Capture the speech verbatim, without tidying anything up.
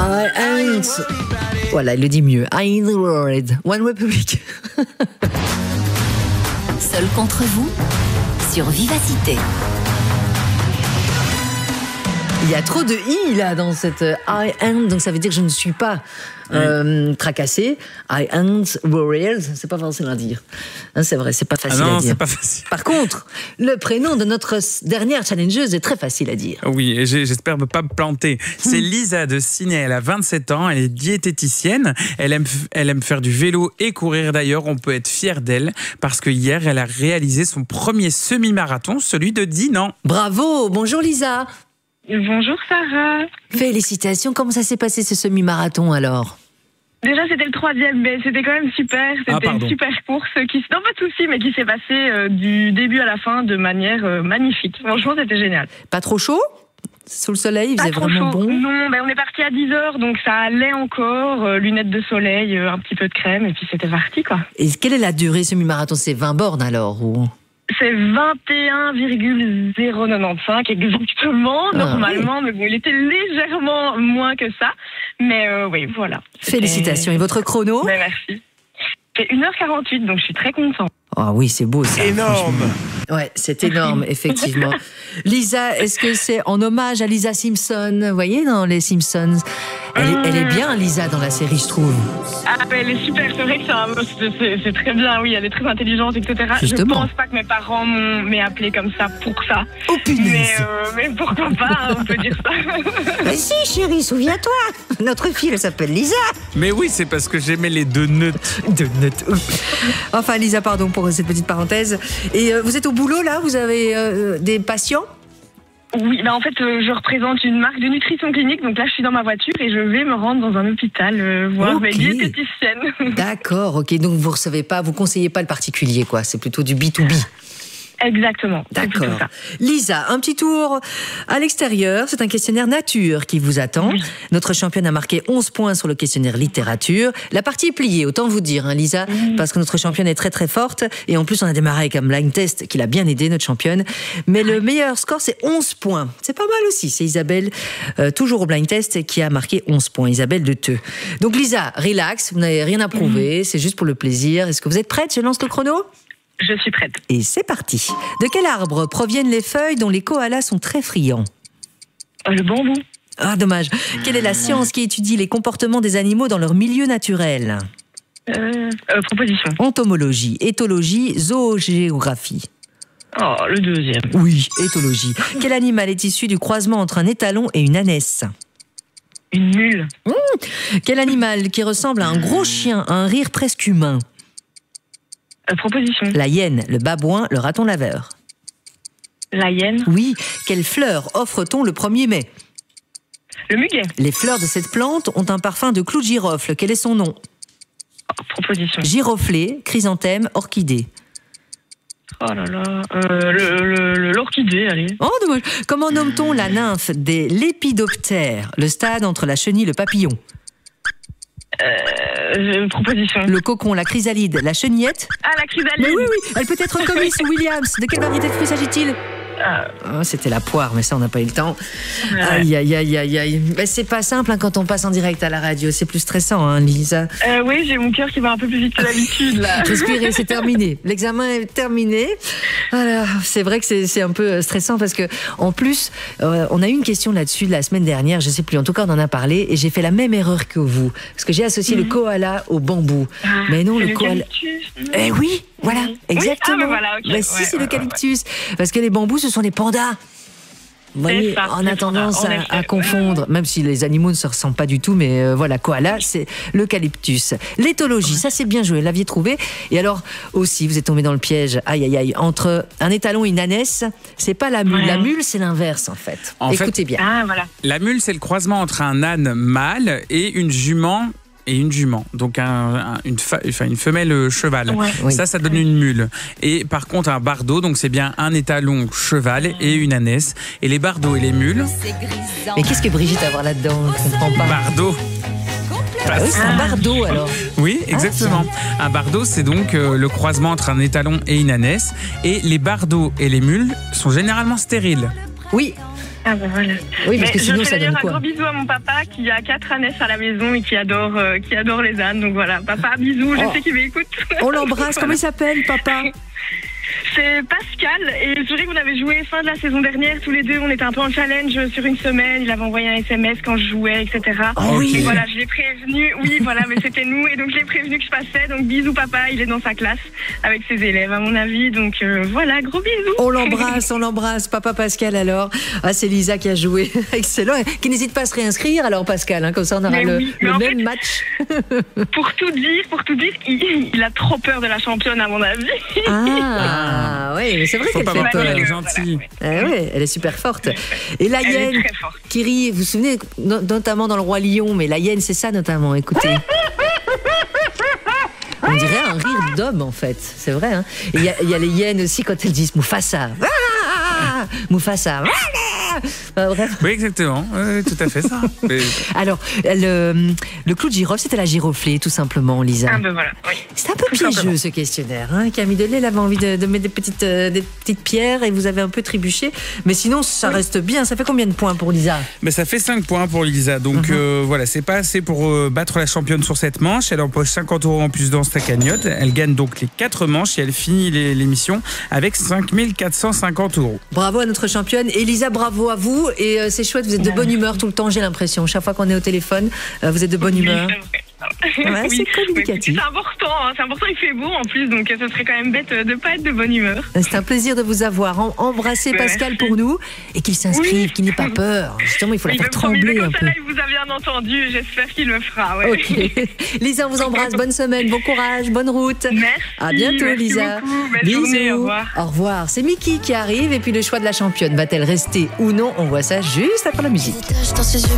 I ain't... Voilà, il le dit mieux. I ain't worried. One Republic. Seul contre vous, sur Vivacité. Il y a trop de i là dans cette I ain't, donc ça veut dire que je ne suis pas euh, tracassé. I ain't worried, c'est pas facile à dire. Hein, c'est vrai, c'est pas facile ah non, à dire. C'est pas facile. Par contre, le prénom de notre dernière challengeuse est très facile à dire. Oui, et j'espère ne pas me planter. C'est Lisa de Ciney, elle a vingt-sept ans, elle est diététicienne, elle aime, elle aime faire du vélo et courir d'ailleurs, on peut être fier d'elle parce que hier, elle a réalisé son premier semi-marathon, celui de Dinan. Bravo, bonjour Lisa. Bonjour Sarah. Félicitations, comment ça s'est passé ce semi-marathon alors ? Déjà c'était le troisième, mais c'était quand même super, c'était ah, une super course qui, non pas de souci, mais qui s'est passée euh, du début à la fin de manière euh, magnifique. Franchement c'était génial. Pas trop chaud ? Sous le soleil, il faisait vraiment chaud. bon ? Non, ben on est parti à dix heures, donc ça allait encore, euh, lunettes de soleil, euh, un petit peu de crème, et puis c'était parti quoi. Et quelle est la durée semi-marathon ? C'est vingt bornes alors ou... C'est vingt et un virgule zéro quatre-vingt-quinze exactement, ah, normalement, oui. mais bon, il était légèrement moins que ça. Mais euh, oui, voilà. Félicitations. Et votre chrono ? Ben, merci. C'est une heure quarante-huit, donc je suis très contente. Ah oui, c'est beau ça. Énorme. Ouais, c'est énorme, effectivement. Lisa, est-ce que c'est en hommage à Lisa Simpson ? Vous voyez, dans les Simpsons, elle est, elle est bien, Lisa, dans la série, je trouve. Ah, ben, elle est super, c'est vrai que c'est, un, c'est, c'est très bien, oui, elle est très intelligente, et cetera. Justement. Je pense pas que mes parents m'ont, m'aient appelé comme ça pour ça. Oh punaise. Mais, euh, mais pourquoi pas, hein, on peut dire ça. Mais si, chérie, souviens-toi, notre fille, elle s'appelle Lisa. Mais oui, c'est parce que j'aimais les deux neutres. Deux neutres. Enfin, Lisa, pardon pour cette petite parenthèse. Et euh, vous êtes au boulot, là ? Vous avez euh, des patients ? Oui, bah en fait, euh, je représente une marque de nutrition clinique, donc là, je suis dans ma voiture et je vais me rendre dans un hôpital euh, voir okay. mes diététiciennes. D'accord, ok. Donc vous recevez pas, vous conseillez pas le particulier, quoi. C'est plutôt du B to B. Exactement. D'accord. Lisa, un petit tour à l'extérieur. C'est un questionnaire nature qui vous attend. Oui. Notre championne a marqué onze points sur le questionnaire littérature. La partie est pliée, autant vous dire, hein, Lisa, oui. parce que notre championne est très très forte. Et en plus, on a démarré avec un blind test qui l'a bien aidé, notre championne. Mais oui. le meilleur score, c'est onze points. C'est pas mal aussi. C'est Isabelle, euh, toujours au blind test, qui a marqué onze points. Isabelle de Theux. Donc Lisa, relax, vous n'avez rien à prouver. Oui. C'est juste pour le plaisir. Est-ce que vous êtes prête ? Je lance le chrono ? Je suis prête. Et c'est parti. De quel arbre proviennent les feuilles dont les koalas sont très friands ? Le bambou. Ah, dommage. Quelle est la science qui étudie les comportements des animaux dans leur milieu naturel ? euh, euh, Proposition. Entomologie, éthologie, zoogéographie. Oh, le deuxième. Oui, éthologie. Quel animal est issu du croisement entre un étalon et une ânesse ? Une mule. Mmh. Quel animal qui ressemble à un gros chien, a un rire presque humain ? Euh, proposition. La hyène, le babouin, le raton laveur. La hyène. Oui. Quelle fleur offre-t-on le premier mai ? Le muguet. Les fleurs de cette plante ont un parfum de clou de girofle. Quel est son nom ? Oh, proposition. Giroflée, chrysanthème, orchidée. Oh là là. Euh, le, le, l'orchidée, allez. Oh, dommage. Comment nomme-t-on la nymphe des lépidoptères, le stade entre la chenille et le papillon ? Euh, proposition. Le cocon, la chrysalide, la chenillette. Ah, la chrysalide. Mais oui, oui, elle peut être Comis ou Williams. De quelle variété de fruits s'agit-il ? Oh, c'était la poire, mais ça, on n'a pas eu le temps. Ouais. Aïe, aïe, aïe, aïe, aïe. Ben, c'est pas simple hein, quand on passe en direct à la radio. C'est plus stressant, hein, Lisa. Euh, oui, j'ai mon cœur qui va un peu plus vite que d'habitude, là. Respirez, c'est terminé. L'examen est terminé. Alors, c'est vrai que c'est, c'est un peu stressant parce que, en plus, euh, on a eu une question là-dessus la semaine dernière. Je sais plus. En tout cas, on en a parlé et j'ai fait la même erreur que vous. Parce que j'ai associé mmh. le koala au bambou. Ah, mais non, le, le koala. Eh oui! Voilà, oui. exactement. Oui, ah, voilà, okay. bah, si, ouais, c'est ouais, l'eucalyptus. Ouais. Parce que les bambous, ce sont les pandas. Vous voyez, ça, on a tendance à, à confondre, même si les animaux ne se ressemblent pas du tout, mais euh, voilà, koala, c'est l'eucalyptus. L'éthologie, ça c'est bien joué, l'aviez trouvé. Et alors, aussi, vous êtes tombé dans le piège, aïe aïe aïe, entre un étalon et une ânesse, c'est pas la mule. Ouais. La mule, c'est l'inverse, en fait. En Écoutez fait, bien. Ah, voilà. La mule, c'est le croisement entre un âne mâle et une jument. Et une jument, donc un, un, une, fa, enfin une femelle cheval. Ouais. Oui. Ça, ça donne une mule. Et par contre, un bardeau, donc c'est bien un étalon cheval et une ânesse. Et les bardeaux et les mules. Mais qu'est-ce que Brigitte a à voir là-dedans ? Je ne comprends pas. Bardeau. Ah oui, c'est un bardeau alors. Oui, exactement. Ah, un bardeau, c'est donc euh, le croisement entre un étalon et une ânesse. Et les bardeaux et les mules sont généralement stériles. Oui. Ah ben voilà. Oui, parce Mais que sinon je ça fais donne d'ailleurs un quoi? gros bisou à mon papa qui a quatre ânes à la maison et qui adore, euh, qui adore les ânes. Donc voilà, papa, bisous, je Oh. sais qu'il m'écoute. On l'embrasse. Comment il s'appelle, papa? C'est Pascal, et c'est vrai qu'on avait joué fin de la saison dernière, tous les deux, on était un peu en challenge sur une semaine, il avait envoyé un S M S quand je jouais, et cetera. Oh oui. Et voilà, je l'ai prévenu, oui, voilà, mais c'était nous, et donc je l'ai prévenu que je passais, donc bisous papa, il est dans sa classe avec ses élèves, à mon avis, donc euh, voilà, gros bisous. On l'embrasse, on l'embrasse, papa Pascal alors. Ah, c'est Lisa qui a joué. Excellent. Qui n'hésite pas à se réinscrire alors, Pascal, hein, comme ça on aura Mais le, oui, le mais en même fait- match. Pour tout dire, pour tout dire, il, il a trop peur de la championne, à mon avis. Ah, oui, mais c'est vrai Faut qu'elle pas fait avoir peur, peur. elle est gentille. Eh ouais, elle est super forte. Et la Elle est hyène très forte. qui rit, vous vous souvenez, no- notamment dans Le Roi Lion, mais la hyène, c'est ça notamment, écoutez. On dirait un rire d'homme en fait, c'est vrai. Hein. Et il y, a- il y a les hyènes aussi quand elles disent Mufasa. Ah Mufasa. Ah, bref. Oui, exactement. Oui, tout à fait ça. Mais- Alors, le, le clou de girofle, c'était la giroflée, tout simplement, Lisa. Ah ben voilà, oui. C'est un peu Tout piégeux simplement. ce questionnaire. Hein. Camille Delay elle avait envie de, de mettre des petites, euh, des petites pierres et vous avez un peu trébuché. Mais sinon, ça reste bien. Ça fait combien de points pour Lisa? Mais ça fait cinq points pour Lisa. Donc Mhm. euh, voilà, c'est pas assez pour euh, battre la championne sur cette manche. Elle empoche cinquante euros en plus dans sa cagnotte. Elle gagne donc les quatre manches et elle finit les- l'émission avec cinq mille quatre cent cinquante euros. Bravo à notre championne. Elisa, bravo à vous. Et euh, c'est chouette, vous êtes de bonne humeur tout le temps, j'ai l'impression. Chaque fois qu'on est au téléphone, euh, vous êtes de bonne humeur. Oui, c'est vrai. Ouais, Oui, c'est communicatif. mais C'est important, hein, c'est important, il fait beau en plus, donc ce serait quand même bête de ne pas être de bonne humeur. C'est un plaisir de vous avoir. Em- Embrassez Ouais, Pascal merci. pour nous et qu'il s'inscrive, Oui. qu'il n'ait pas peur. Justement, il faut la Il faire me promet, trembler un comme ça peu. là, il vous a bien entendu, j'espère qu'il le fera. Ouais. Ok. Lisa, on vous embrasse. Bonne semaine, bon courage, bonne route. Merci. À bientôt, merci Lisa. beaucoup, belle Bisous. journée, au revoir. Au revoir. C'est Mickey qui arrive et puis le choix de la championne. Va-t-elle rester ou non? On voit ça juste après la musique. Des taches dans ses yeux